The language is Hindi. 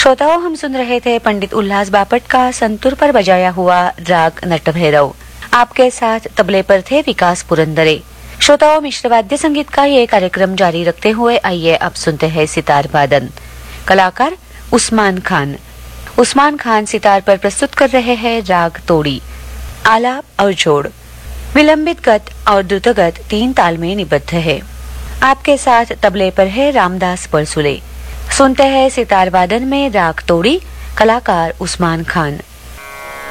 श्रोताओं, हम सुन रहे थे पंडित उल्लास बापट का संतूर पर बजाया हुआ राग नटभैरव। आपके साथ तबले पर थे विकास पुरंदरे। श्रोताओं, मिश्र वाद्य संगीत का ये कार्यक्रम जारी रखते हुए आइए अब सुनते हैं सितार वादन। कलाकार उस्मान खान। उस्मान खान सितार पर प्रस्तुत कर रहे हैं राग तोड़ी। आलाप और जोड़, विलंबित गत और द्रुतगत 3 ताल में निबद्ध है। आपके साथ तबले पर है रामदास परसुले। सुनते हैं सितार वादन में राग तोड़ी, कलाकार उस्मान खान।